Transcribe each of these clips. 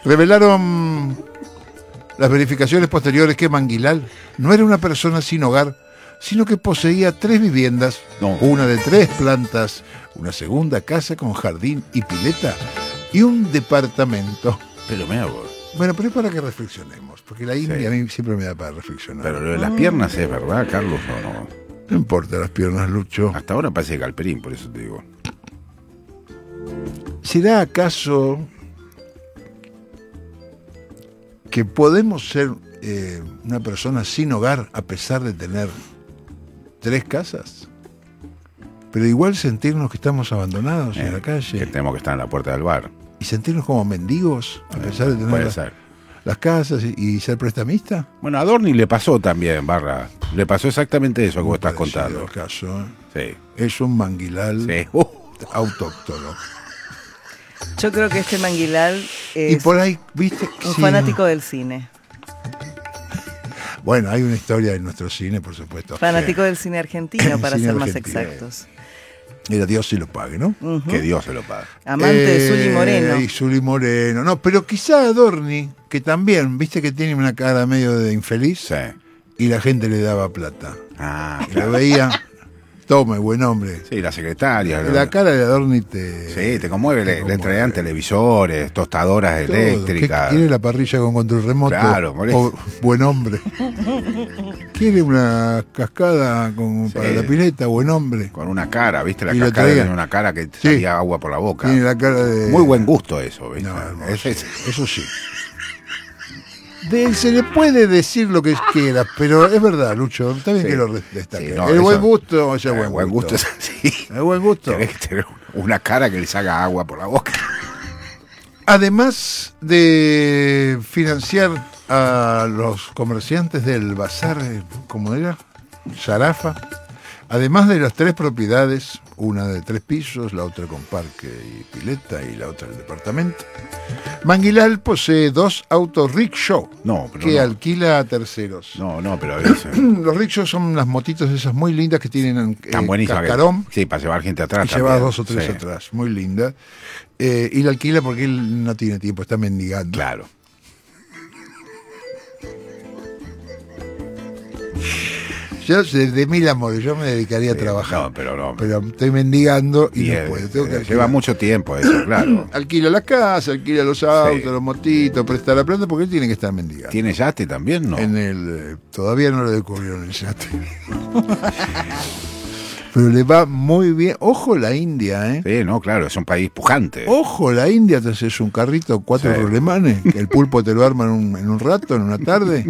Revelaron las verificaciones posteriores que Manguilal no era una persona sin hogar, sino que poseía 3 viviendas, una de 3 plantas, una segunda casa con jardín y pileta y un departamento. Pero me hago. Bueno, pero es para que reflexionemos, porque la India a mí siempre me da para reflexionar. Pero lo de las piernas es verdad, Carlos, ¿o no? No importa las piernas, Lucho. Hasta ahora parece Galperín, por eso te digo. ¿Será acaso que podemos ser una persona sin hogar a pesar de tener 3 casas? Pero igual sentirnos que estamos abandonados en la calle. Que tenemos que estar en la puerta del bar. Y sentirnos como mendigos a pesar de tener las casas y ser prestamista. Bueno, a Dorni le pasó también, Barra. Le pasó exactamente eso que vos estás contando. El caso, Sí. Es un Manguilal autóctono. Yo creo que este Manguilal es y por ahí, ¿viste? un fanático del cine. Bueno, hay una historia en nuestro cine, por supuesto. Fanático del cine argentino, para cine ser más argentino. exactos. Y a Dios se lo pague, ¿no? Uh-huh. Que Dios se lo pague. Amante de Zuli Moreno. Y Zuli Moreno. No, pero quizá Adorni, que también, viste que tiene una cara medio de infeliz. Sí. Y la gente le daba plata. Ah, y lo veía, tome, buen hombre. Sí, la secretaria. La cara de Adorni te conmueve. Le traían televisores, tostadoras todo. eléctricas. ¿Quiere la parrilla con control remoto? Claro, buen hombre. ¿Quiere una cascada para la pileta? Buen hombre. Con una cara, ¿viste? La Y cascada lo tiene una cara que salía agua por la boca. Tiene la cara de... Muy buen gusto eso, ¿viste? No, eso sí. De él se le puede decir lo que quiera, pero es verdad, Lucho, está bien que lo destaque. Sí, no, el eso, buen gusto, buen gusto es así. El buen gusto. Tenés que tener una cara que le saca agua por la boca. Además de financiar a los comerciantes del bazar, ¿cómo era? Zarafa. Además de las 3 propiedades, una de 3 pisos, la otra con parque y pileta y la otra el departamento, Manguilal posee 2 autos rickshaw que alquila a terceros. Pero los rickshaws son las motitos esas muy lindas que tienen cascarón. Sí, para llevar gente atrás. Y llevar 2 o 3 atrás, muy linda. Y la alquila porque él no tiene tiempo, está mendigando. Claro. Yo, de mil amores, yo me dedicaría a trabajar. Pero estoy mendigando y no puedo. Tengo que lleva mucho tiempo eso, claro. Alquila la casa, alquila los autos, los motitos, presta la plata porque él tiene que estar mendigando. ¿Tiene yate también, no? Todavía no lo descubrieron el yate. Pero le va muy bien. Ojo la India, ¿eh? Sí, no, claro, es un país pujante. Ojo la India, te haces un carrito, 4 rolemanes, que el pulpo te lo arma en un rato, en una tarde.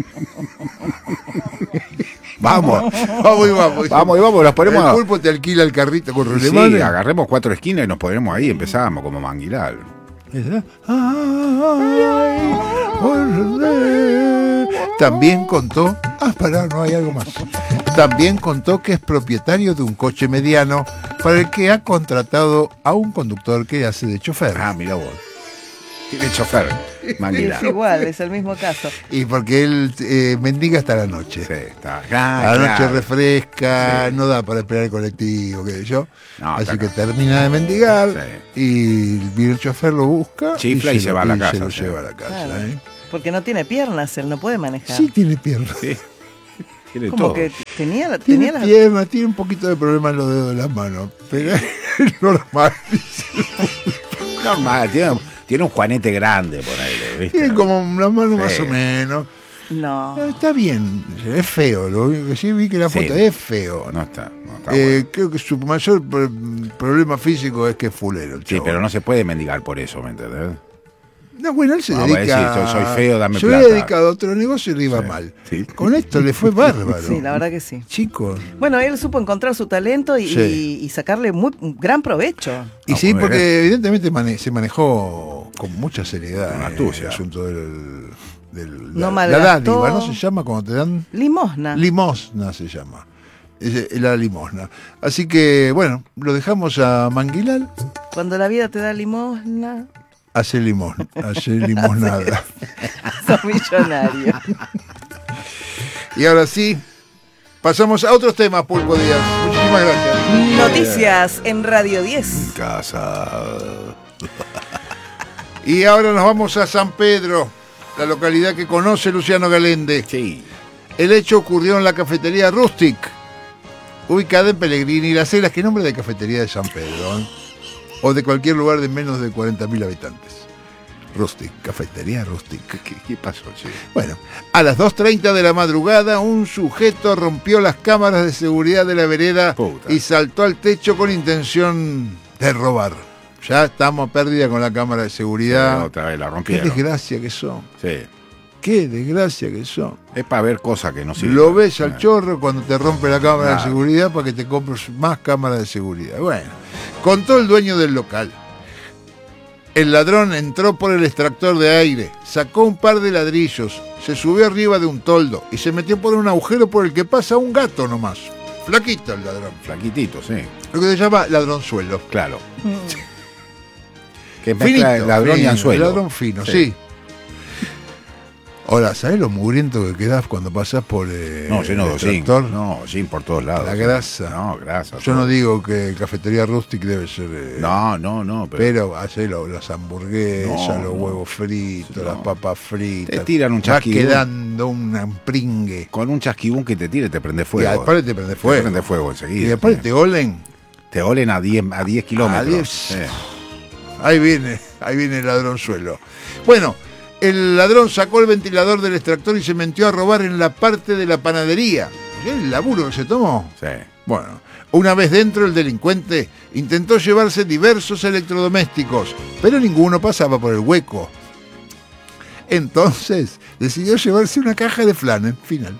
Vamos, nos ponemos. El pulpo te alquila el carrito con rolemanes. Sí, agarremos 4 esquinas y nos ponemos ahí, empezamos como Manguilal. También contó, no hay algo más. También contó que es propietario de un coche mediano para el que ha contratado a un conductor que hace de chofer. Ah, mira vos. Tiene chofer, Manguilal. Es igual, es el mismo caso. Y porque él mendiga hasta la noche. Sí, está. A la noche refresca, no da para esperar el colectivo, qué sé yo. Así que termina de mendigar y viene el chofer, lo busca. Chifla y se va a la casa. Se lo lleva a la casa. Claro. Porque no tiene piernas, él no puede manejar. Sí tiene piernas. Sí. Tiene como todo. que tenía piernas, tiene un poquito de problema en los dedos de las manos, pero es normal. Normal, tiene un juanete grande por ahí, ¿viste? Tiene como una mano más o menos. No. Está bien, es feo. Lo único que sí vi que la foto es feo. No está bueno. Creo que su mayor problema físico es que es fulero. Sí, pero no se puede mendigar por eso, ¿me entendés? No, bueno, él se dedica... Decir, soy feo, dame plata. Yo había dedicado a otro negocio y le iba mal. Sí. Con esto le fue bárbaro. Sí, la verdad que sí. Chicos. Bueno, él supo encontrar su talento y sacarle un gran provecho. Y sí, porque evidentemente se manejó con mucha seriedad el asunto la dádiva, ¿no se llama cuando te dan? Limosna. Limosna se llama. La limosna. Así que, bueno, lo dejamos a Manguilal. Cuando la vida te da limosna... Hace limonada. Sos millonario. Y ahora sí, pasamos a otros temas, Pulpo Díaz. Muchísimas gracias. Noticias en Radio 10. Casa. Y ahora nos vamos a San Pedro, la localidad que conoce Luciano Galende. Sí. El hecho ocurrió en la cafetería Rustic, ubicada en Pellegrini y Las Heras. ¿Qué nombre de cafetería de San Pedro? O de cualquier lugar de menos de 40.000 habitantes. Rustic, cafetería Rustic. ¿Qué pasó, che? Bueno, a las 2:30 de la madrugada, un sujeto rompió las cámaras de seguridad de la vereda y saltó al techo con intención de robar. Ya estamos a pérdida con la cámara de seguridad. Sí, otra vez la rompieron. Qué desgracia que son. Sí. Qué desgracia que son. Es para ver cosas que no sirven. Lo ves al chorro cuando te rompe la cámara de Claro. seguridad para que te compres más cámaras de seguridad. Bueno, contó el dueño del local. El ladrón entró por el extractor de aire, sacó un par de ladrillos, se subió arriba de un toldo y se metió por un agujero por el que pasa un gato nomás. Flaquito el ladrón. Flaquitito, sí. Lo que se llama ladronzuelo. Claro. Que mezcla Finito, ladrón y fino, anzuelo. Ladrón fino, sí. Ahora, ¿sabés lo mugriento que quedás cuando pasás por No, lleno de el hollín. extractor? No, hollín por todos lados. La grasa. No, grasa. Yo no digo que cafetería Rustic debe ser... No. Pero hace las hamburguesas, No, los no. huevos fritos, No. las papas fritas. Te tiran un Va chasquibún. quedando un pringue. Con un chasquibún que te tire te prende Y fuego. después te prende Te fuego. prende fuego enseguida. Y después sí. te olen. Te olen a 10 kilómetros. A 10. Sí. Ahí viene el ladronzuelo. Bueno, el ladrón sacó el ventilador del extractor y se metió a robar en la parte de la panadería. ¿El laburo que se tomó? Sí. Bueno, una vez dentro, el delincuente intentó llevarse diversos electrodomésticos, pero ninguno pasaba por el hueco. Entonces, decidió llevarse una caja de flan, en final.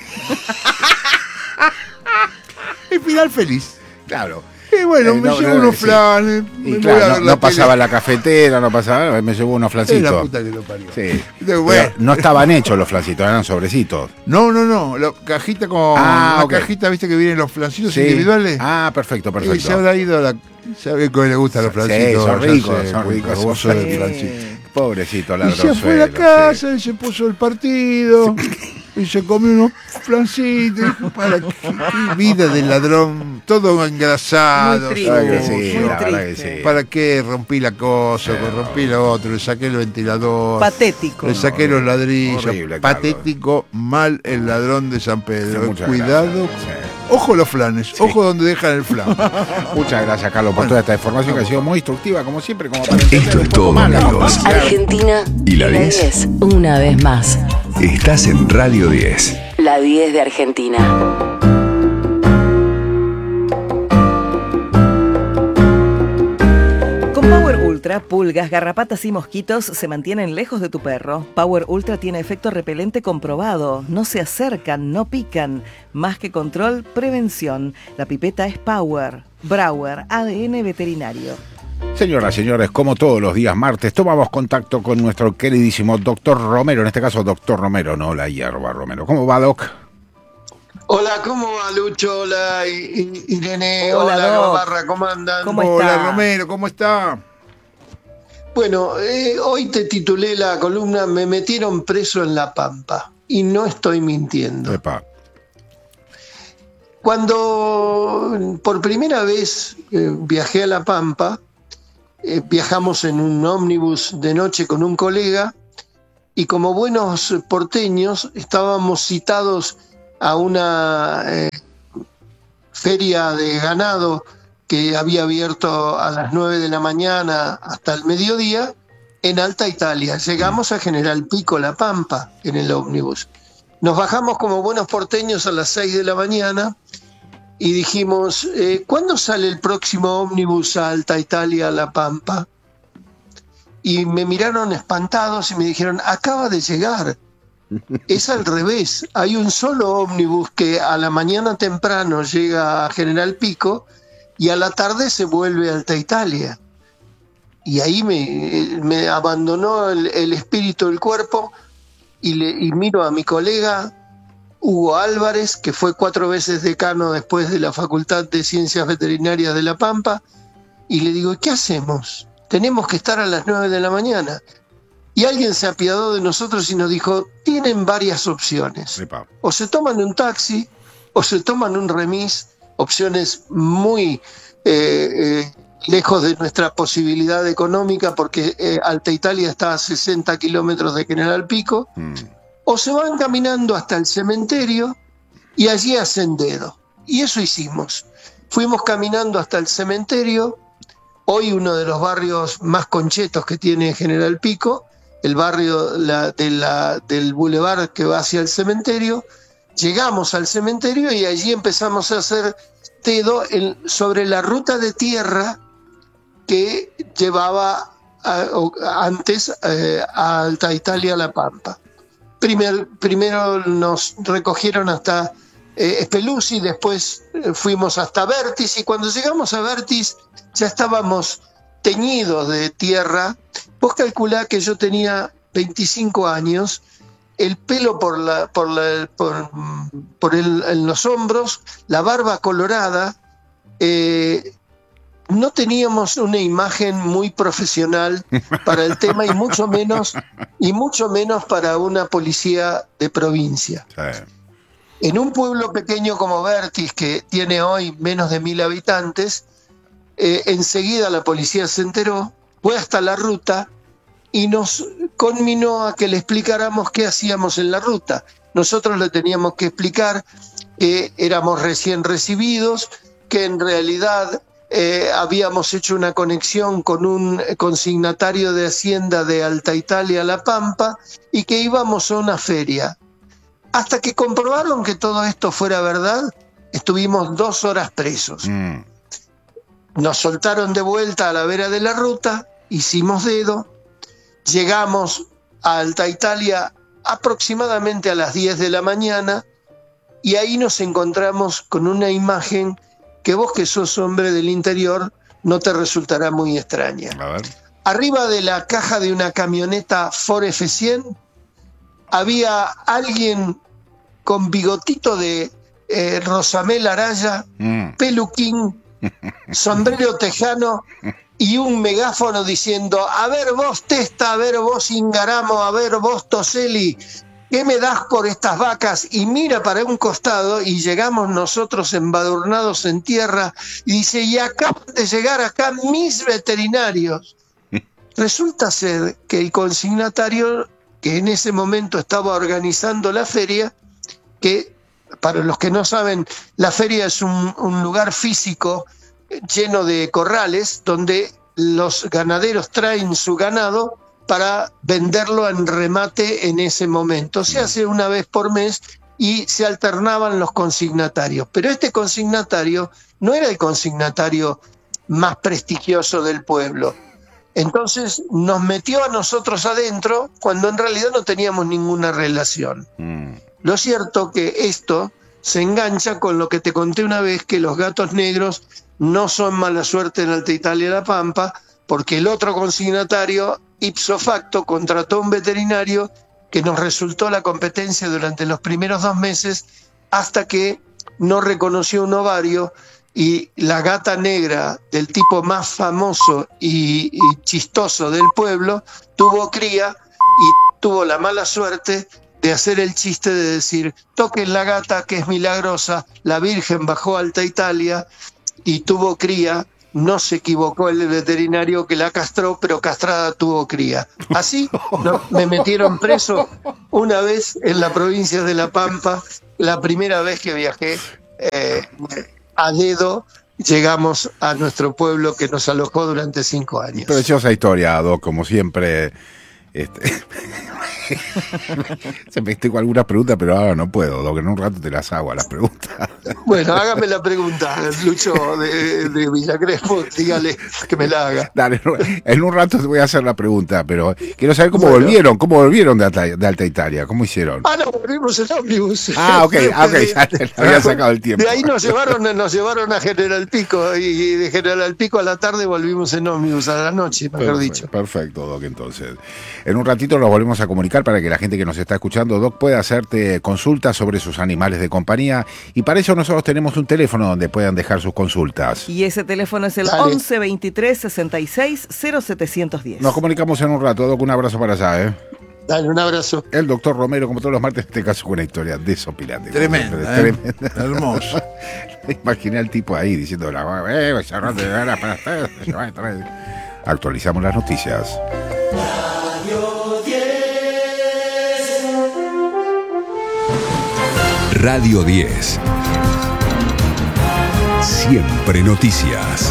El final feliz. Claro. Y bueno, me llevo unos sí. flanes. Y me voy a claro, ver no la pasaba tele. la cafetera, no pasaba, me llevó unos Es la flancitos. puta que lo parió. Sí. Bueno. Pero no estaban hechos los flancitos, eran sobrecitos. No, la cajita con... Ah, una ok. cajita, viste que vienen los flancitos Sí. individuales. Ah, perfecto. Y se habrá ido a la... ¿Sabe cómo le gustan los Sí, flancitos? son Ya ricos, sé, son muy ricos. cagoso Sí. del flancito. Pobrecito Y ladronzuelo. se fue a la casa y se puso el partido y se comió unos flancitos. Dijo, ¿para qué vida de ladrón? Todo engrasado. Muy Claro que triste, sí, muy la verdad que triste. sí. ¿Para qué rompí la cosa? Rompí lo otro, le saqué el ventilador. Patético. Le saqué los ladrillos. Horrible, Carlos. Patético, mal el ladrón de San Pedro. Sí, muchas Cuidado. gracias. Ojo los flanes, ojo donde dejan el flan. Muchas gracias, Carlos, por toda esta información que ha sido muy instructiva, como siempre, como para entender Esto un es poco todo, más la amigos. complejidad. Argentina ¿Y la 10? Una vez más. Estás en Radio 10. La 10 de Argentina. Con Power Ultra, pulgas, garrapatas y mosquitos se mantienen lejos de tu perro. Power Ultra tiene efecto repelente comprobado. No se acercan, no pican. Más que control, prevención. La pipeta es Power. Brauer, ADN veterinario. Señoras, señores, como todos los días martes, tomamos contacto con nuestro queridísimo doctor Romero, en este caso doctor Romero, no la hierba Romero. ¿Cómo va, Doc? Hola, ¿cómo va Lucho? Hola, Irene. Hola, Hola, Doc. Gabarra, ¿cómo andan? ¿Cómo Hola está? Romero, ¿cómo está? Bueno, hoy te titulé la columna Me metieron preso en La Pampa. Y no estoy mintiendo. Epa. Cuando por primera vez viajé a La Pampa, viajamos en un ómnibus de noche con un colega y como buenos porteños estábamos citados a una feria de ganado que había abierto a las 9 de la mañana hasta el mediodía en Alta Italia. Llegamos a General Pico, La Pampa, en el ómnibus. Nos bajamos como buenos porteños a las 6 de la mañana y dijimos, ¿cuándo sale el próximo ómnibus a Alta Italia, La Pampa? Y me miraron espantados y me dijeron, acaba de llegar. Es al revés, hay un solo ómnibus que a la mañana temprano llega a General Pico y a la tarde se vuelve a Alta Italia. Y ahí me abandonó el espíritu del cuerpo y miro a mi colega Hugo Álvarez, que fue 4 veces decano después de la Facultad de Ciencias Veterinarias de La Pampa, y le digo, ¿qué hacemos? Tenemos que estar a las 9 de la mañana. Y alguien se apiadó de nosotros y nos dijo, tienen varias opciones. Epa. O se toman un taxi, o se toman un remis, opciones muy lejos de nuestra posibilidad económica, porque Alta Italia está a 60 kilómetros de General Pico, o se van caminando hasta el cementerio y allí hacen dedo. Y eso hicimos. Fuimos caminando hasta el cementerio, hoy uno de los barrios más conchetos que tiene General Pico, el barrio del bulevar que va hacia el cementerio. Llegamos al cementerio y allí empezamos a hacer dedo sobre la ruta de tierra que llevaba antes a Alta Italia, La Pampa. Primero nos recogieron hasta Speluzzi, después fuimos hasta Vértiz, y cuando llegamos a Vértiz ya estábamos teñidos de tierra. Vos calculá que yo tenía 25 años, el pelo en los hombros, la barba colorada. No teníamos una imagen muy profesional para el tema, y mucho menos para una policía de provincia. Sí. En un pueblo pequeño como Vértiz, que tiene hoy menos de 1000 habitantes, enseguida la policía se enteró, fue hasta la ruta y nos conminó a que le explicáramos qué hacíamos en la ruta. Nosotros le teníamos que explicar que éramos recién recibidos, que en realidad habíamos hecho una conexión con un consignatario de Hacienda de Alta Italia, La Pampa, y que íbamos a una feria. Hasta que comprobaron que todo esto fuera verdad, estuvimos 2 horas presos. Nos soltaron de vuelta a la vera de la ruta, hicimos dedo, llegamos a Alta Italia aproximadamente a las 10 de la mañana, y ahí nos encontramos con una imagen que vos, que sos hombre del interior, no te resultará muy extraña. A ver. Arriba de la caja de una camioneta Ford F100 había alguien con bigotito de Rosamel Araya, peluquín, sombrero tejano y un megáfono diciendo: a ver vos Testa, a ver vos Ingaramo, a ver vos Toselli, ¿qué me das por estas vacas? Y mira para un costado, y llegamos nosotros embadurnados en tierra, y dice: y acaban de llegar acá mis veterinarios. Resulta ser que el consignatario, que en ese momento estaba organizando la feria, que para los que no saben, la feria es un lugar físico lleno de corrales donde los ganaderos traen su ganado para venderlo en remate en ese momento. Se hace una vez por mes y se alternaban los consignatarios. Pero este consignatario no era el consignatario más prestigioso del pueblo. Entonces nos metió a nosotros adentro cuando en realidad no teníamos ninguna relación. Lo cierto que esto se engancha con lo que te conté una vez, que los gatos negros no son mala suerte en Alta Italia, La Pampa, porque el otro consignatario, ipso facto, contrató un veterinario que nos resultó la competencia durante los primeros 2 meses, hasta que no reconoció un ovario, y la gata negra del tipo más famoso y chistoso del pueblo tuvo cría, y tuvo la mala suerte de hacer el chiste de decir: toquen la gata que es milagrosa, la Virgen bajó a Alta Italia y tuvo cría. No se equivocó el veterinario que la castró, pero castrada tuvo cría. Así me metieron preso una vez en la provincia de La Pampa, la primera vez que viajé a dedo. Llegamos a nuestro pueblo que nos alojó durante 5 años. Preciosa historia, Doc, como siempre. Se me tengo algunas preguntas, pero ahora no puedo, Doc, en un rato te las hago a las preguntas. Bueno, hágame la pregunta, Lucho de Villa Crespo, dígale que me la haga. Dale, en un rato te voy a hacer la pregunta, pero quiero saber cómo volvieron de Alta Italia, cómo hicieron. No, volvimos en ómnibus. Ok, ya le había sacado el tiempo. De ahí nos llevaron a General Pico, y de General Pico a la tarde volvimos en ómnibus, a la noche, mejor dicho. Perfecto, Doc, entonces. En un ratito nos volvemos a comunicar para que la gente que nos está escuchando, Doc, pueda hacerte consultas sobre sus animales de compañía, y para eso nosotros tenemos un teléfono donde puedan dejar sus consultas. Y ese teléfono es el 11 23 66 0710. Nos comunicamos en un rato, Doc, un abrazo para allá, Dale, un abrazo. El doctor Romero, como todos los martes, en este caso con una historia desopilante. Tremenda, hermoso. Imaginé al tipo ahí diciendo, actualizamos las noticias. Radio 10. Siempre noticias.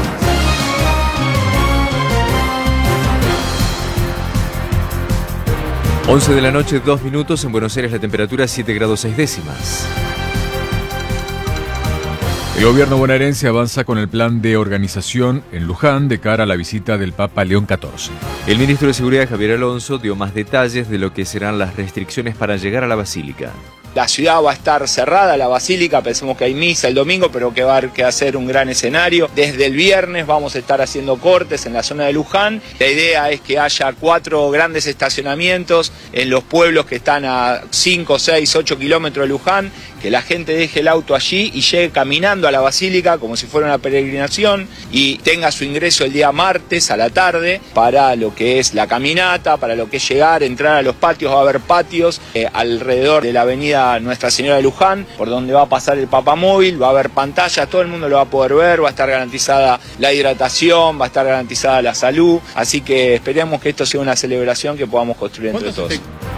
11 de la noche, 2 minutos. En Buenos Aires la temperatura 7 grados 6 décimas. El gobierno bonaerense avanza con el plan de organización en Luján de cara a la visita del Papa León XIV. El ministro de Seguridad, Javier Alonso, dio más detalles de lo que serán las restricciones para llegar a la basílica. La ciudad va a estar cerrada, la basílica, pensemos que hay misa el domingo, pero que va a haber que hacer un gran escenario. Desde el viernes vamos a estar haciendo cortes en la zona de Luján. La idea es que haya 4 grandes estacionamientos en los pueblos que están a 5, 6, 8 kilómetros de Luján, que la gente deje el auto allí y llegue caminando a la basílica como si fuera una peregrinación y tenga su ingreso el día martes a la tarde para lo que es la caminata, para lo que es llegar, entrar a los patios. Va a haber patios alrededor de la avenida Nuestra Señora de Luján, por donde va a pasar el papamóvil, va a haber pantallas, todo el mundo lo va a poder ver, va a estar garantizada la hidratación, va a estar garantizada la salud, así que esperemos que esto sea una celebración que podamos construir entre todos.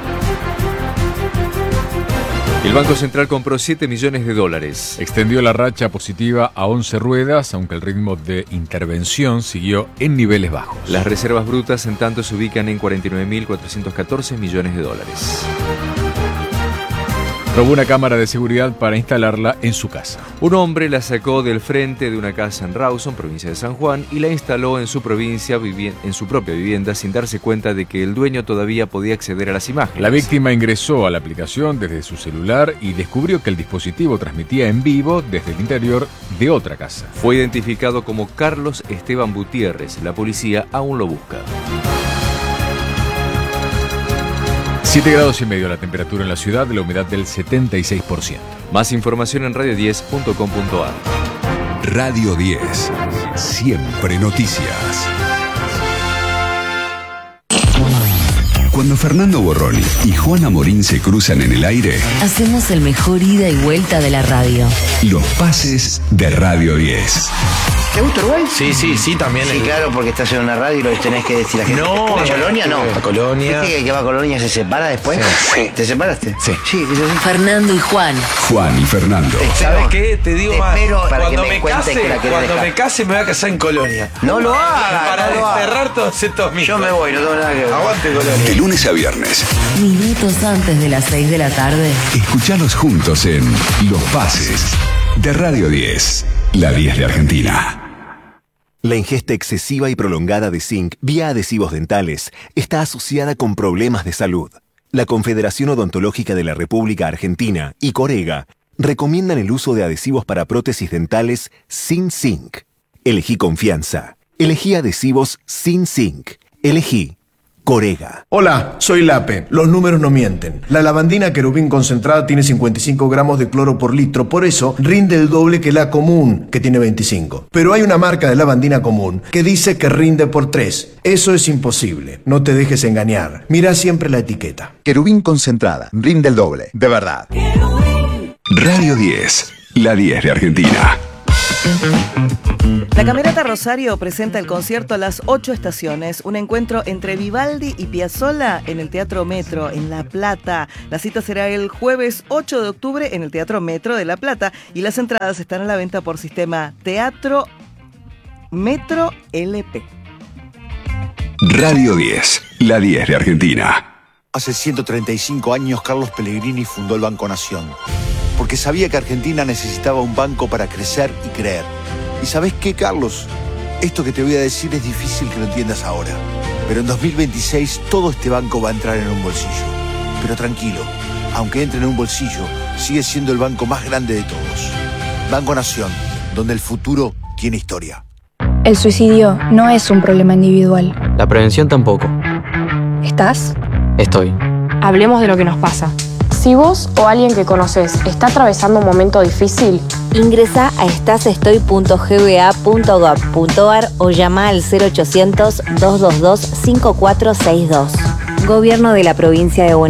El Banco Central compró $7 millones. Extendió la racha positiva a 11 ruedas, aunque el ritmo de intervención siguió en niveles bajos. Las reservas brutas, en tanto, se ubican en $49.414 millones. Robó una cámara de seguridad para instalarla en su casa. Un hombre la sacó del frente de una casa en Rawson, provincia de San Juan, y la instaló en su propia vivienda sin darse cuenta de que el dueño todavía podía acceder a las imágenes. La víctima ingresó a la aplicación desde su celular y descubrió que el dispositivo transmitía en vivo desde el interior de otra casa. Fue identificado como Carlos Esteban Gutiérrez. La policía aún lo busca. 7 grados y medio la temperatura en la ciudad, la humedad del 76%. Más información en radio10.com.ar. Radio 10. Siempre noticias. Cuando Fernando Borroni y Juana Morín se cruzan en el aire, Hacemos el mejor ida y vuelta de la radio. los pases de Radio 10. ¿Te gusta Uruguay? Sí, también. Sí, claro, porque estás en una radio y lo tenés que decir a la gente. No, Colonia no. A Colonia. ¿Viste que el que va a Colonia se separa después? Sí. ¿Te separaste? Sí. Sí, que yo sí. Fernando y Juan. Juan y Fernando. ¿Sabes qué? Te digo más. Cuando me case me voy a casar en Colonia. No lo hagas. Para no lo hagas. desterrar todos estos mitos. Yo me voy, no tengo nada que ver. Aguante Colonia. De lunes a viernes, Minutos antes de las 6 de la tarde. escuchalos juntos en Los Pases de Radio 10, la 10 de Argentina. La ingesta excesiva y prolongada de zinc vía adhesivos dentales está asociada con problemas de salud. La Confederación Odontológica de la República Argentina y Corega recomiendan el uso de adhesivos para prótesis dentales sin zinc. Elegí confianza. Elegí adhesivos sin zinc. Elegí Corega. Hola, soy Lape. Los números no mienten. La lavandina querubín concentrada tiene 55 gramos de cloro por litro, por eso rinde el doble que la común, que tiene 25. Pero hay una marca de lavandina común que dice que rinde por 3. Eso es imposible. No te dejes engañar. Mira siempre la etiqueta. Querubín concentrada, rinde el doble, de verdad. Radio 10, la 10 de Argentina. La Camerata Rosario presenta el concierto Las 8 Estaciones, un encuentro entre Vivaldi y Piazzolla en el Teatro Metro, en La Plata. La cita será el jueves 8 de octubre en el Teatro Metro de La Plata y las entradas están a la venta por sistema Teatro Metro LP. Radio 10, la 10 de Argentina. Hace 135 años Carlos Pellegrini fundó el Banco Nación, porque sabía que Argentina necesitaba un banco para crecer y creer. ¿Y sabés qué, Carlos? Esto que te voy a decir es difícil que lo entiendas ahora, pero en 2026 todo este banco va a entrar en un bolsillo. Pero tranquilo, aunque entre en un bolsillo, sigue siendo el banco más grande de todos. Banco Nación, donde el futuro tiene historia. El suicidio no es un problema individual. La prevención tampoco. ¿Estás? Estoy. Hablemos de lo que nos pasa. Si vos o alguien que conoces está atravesando un momento difícil, ingresa a estasestoy.gba.gov.ar o llama al 0800-222-5462. Gobierno de la Provincia de Buenos Aires.